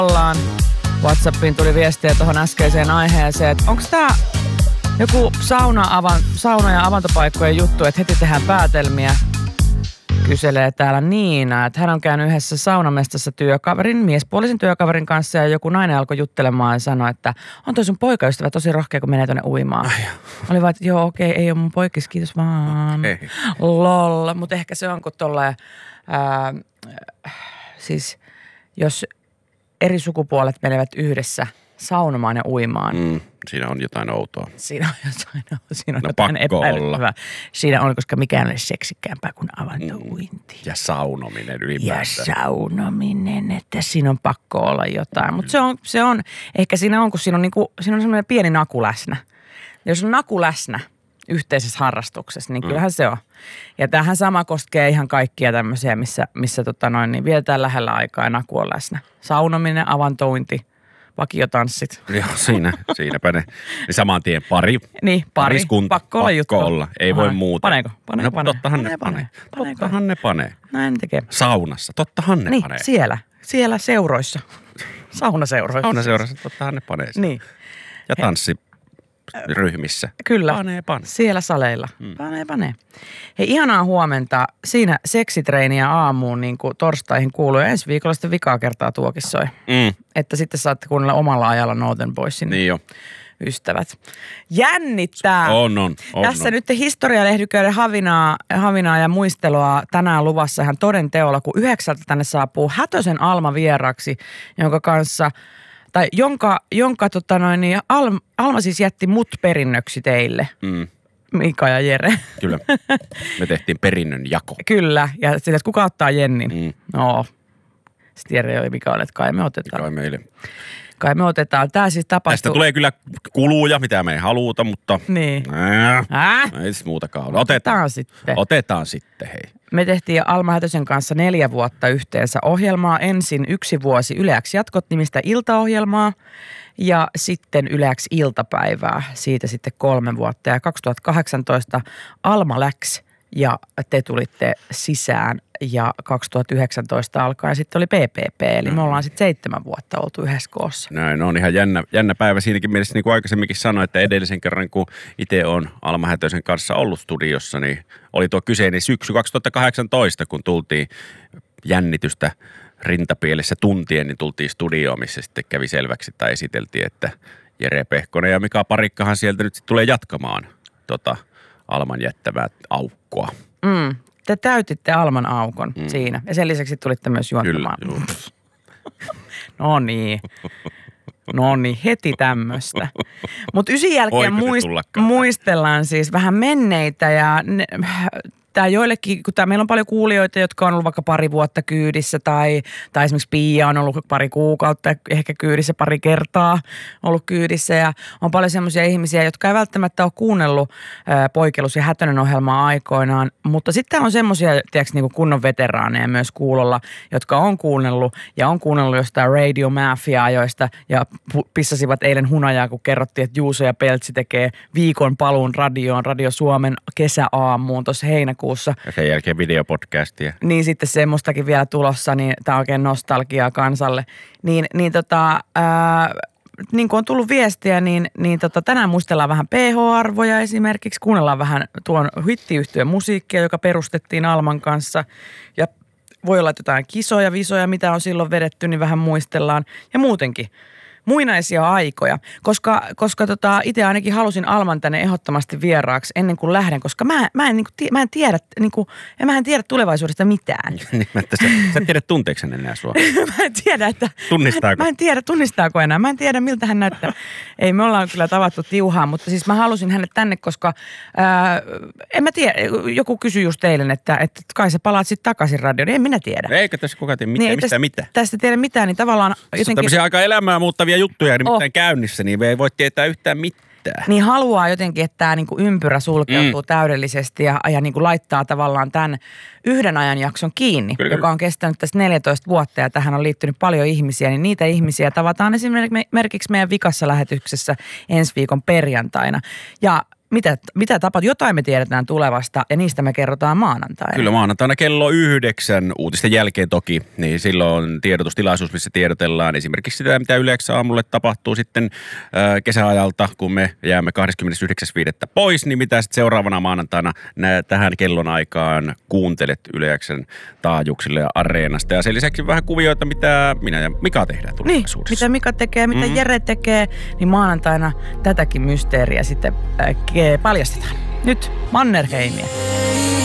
ollaan. WhatsAppiin tuli viestiä tuohon äskeiseen aiheeseen, että onko tämä joku sauna- ja avantopaikkojen juttu, että heti tehdään päätelmiä. Kyselee täällä Niina, että hän on käynyt yhdessä saunamestassa miespuolisen työkaverin kanssa ja joku nainen alkoi juttelemaan ja sanoi, että on toi sun poikaystävä tosi rohkea, kun menee tuonne uimaan. Oli vaan, että joo okei, ei ole mun poikis, kiitos vaan. Okay. Lol, mutta ehkä se on kun tolleen, siis jos eri sukupuolet menevät yhdessä saunomaan ja uimaan. Siinä on jotain outoa. Siinä on jotain epäilyttävää. Siinä on, koska mikään ei ole seksikkäämpää kuin avantouinti. Ja saunominen ylipäätään. Ja saunominen, että siinä on pakko olla jotain. Mutta se on, ehkä siinä on, kun siinä on semmoinen pieni naku läsnä. Jos on naku läsnä yhteisessä harrastuksessa, niin kyllähän se on. Ja tämähän sama koskee ihan kaikkia tämmöisiä, missä niin vietetään lähellä aikaa ja naku on läsnä. Saunominen, avantouinti. Vakiotanssit. Joo, siinäpä ne. Niin saman tien pari. Niin, pariskunta. Pakko olla. Ei voi muuta. Paneeko? Tottahan ne panee. Näin tekee. Saunassa. Tottahan ne panee. Siellä seuroissa. Saunaseuroissa. Tottahan ne panee. Niin. Ja tanssiryhmissä. Kyllä. Panee. Siellä saleilla. Panee. Hei, ihanaa huomenta. Siinä seksitreeniä aamuun niin kuin torstaihin kuuluu. Ja ensi viikolla sitten vikaa kertaa tuokissoi. Että sitten saatte kuunnella omalla ajalla Northern Boysin ystävät. Jännittää. On. Tässä nyt historialehdyköiden havinaa ja muistelua tänään luvassa ihan toden teolla, kun 9 tänne saapuu Hätösen Alma vieraksi, jonka Alma siis jätti mut perinnöksi teille. Mika ja Jere. Kyllä. Me tehtiin perinnön jako. Kyllä. Ja sitten, että kuka ottaa Jennin? No. Sitten Jere oli Mika, että kai me otetaan. Kai me otetaan. Tämä siis tapahtuu. Tästä tulee kyllä kuluja, mitä me ei haluta, mutta niin. Ei siis muutakaan. Otetaan sitten, hei. Me tehtiin Alma Hätösen kanssa 4 vuotta yhteensä ohjelmaa. Ensin 1 vuosi Yle X Jatkot -nimistä iltaohjelmaa ja sitten Yle X iltapäivää. Siitä sitten 3 vuotta ja 2018 Alma läks ja te tulitte sisään ja 2019 alkaen sitten oli PPP, eli me ollaan sitten 7 vuotta oltu yhdessä koossa. Näin on ihan jännä päivä siinäkin mielessä, niin kuin aikaisemminkin sanoin, että edellisen kerran kun itse on Alma Hätösen kanssa ollut studiossa, niin oli tuo kyseinen syksy 2018, kun tultiin jännitystä rintapielessä tuntien, niin tultiin studioon, missä sitten kävi selväksi tai esiteltiin, että Jere Pehkonen ja Mika Parikkahan sieltä nyt tulee jatkamaan Alman jättävää aukkoa. Te täytitte Alman aukon siinä. Ja sen lisäksi tulitte myös juontamaan. Kyllä. No niin, heti tämmöistä. Mutta 9 jälkeen muistellaan siis vähän menneitä ja tämä joillekin, kun meillä on paljon kuulijoita, jotka on ollut vaikka 2 vuotta kyydissä tai esimerkiksi Pia on ollut 2 kuukautta ehkä kyydissä 2 kertaa ollut kyydissä ja on paljon semmoisia ihmisiä, jotka ei välttämättä ole kuunnellut Poikellus ja Hätönen -ohjelmaa aikoinaan, mutta sitten on semmoisia, tiedätkö, niin kuin kunnon veteraaneja myös kuulolla, jotka on kuunnellut jostain Radio Mafia-ajoista ja pissasivat eilen hunajaa, kun kerrottiin, että Juuso ja Peltsi tekee viikon paluun Radio Suomen kesäaamuun tuossa heinäkuussa. Ja sen jälkeen videopodcastia. Niin sitten semmoistakin vielä tulossa, niin tämä on oikein nostalgiaa kansalle. Niin kuin on tullut viestiä, niin tänään muistellaan vähän PH-arvoja esimerkiksi. Kuunnellaan vähän tuon hittiyhtyön musiikkia, joka perustettiin Alman kanssa. Ja voi olla jotain kisoja, visoja, mitä on silloin vedetty, niin vähän muistellaan. Ja muutenkin muinaisia aikoja, koska itse ainakin halusin Alman tänne ehdottomasti vieraaksi ennen kuin lähden, koska mä en tiedä tulevaisuudesta mitään. Sä et tiedä tunteeksi enää sua. Mä en tiedä, että... Tunnistaako? Mä en tiedä, tunnistaako enää. Mä en tiedä, miltä hän näyttää. Ei, me ollaan kyllä tavattu tiuhaan, mutta siis mä halusin hänet tänne, koska en mä tiedä, joku kysyi just eilen, että kai sä palaat sitten takaisin radioon. En minä tiedä. Eikö tässä kukaan tiedä mitään? Tästä tiedä mitään, niin tavallaan jotenkin... Tämmöisiä aika elämää muuttavia juttuja nimittäin käynnissä, niin ei voi tietää yhtään mitään. Niin haluaa jotenkin, että tämä niinku ympyrä sulkeutuu täydellisesti ja niinku laittaa tavallaan tämän 1 ajanjakson kiinni, joka on kestänyt tässä 14 vuotta ja tähän on liittynyt paljon ihmisiä, niin niitä ihmisiä tavataan esimerkiksi meidän vikassa lähetyksessä ensi viikon perjantaina. Ja mitä tapahtuu. Jotain me tiedetään tulevasta ja niistä me kerrotaan maanantaina. Kyllä maanantaina kello 9 uutisten jälkeen toki, niin silloin on tiedotustilaisuus, missä tiedotellaan esimerkiksi sitä, mitä Yleensä aamulle tapahtuu sitten kesäajalta, kun me jäämme 29.5. pois, niin mitä sitten seuraavana maanantaina tähän kellon aikaan kuuntelet Yleensän taajuuksille ja Areenasta. Ja sen lisäksi vähän kuvioita, mitä minä ja Mika tehdään tulevaisuudessa. Mitä Mika tekee, mitä Jere tekee, niin maanantaina tätäkin mysteeriä sitten paljastetaan. Nyt Mannerheimia.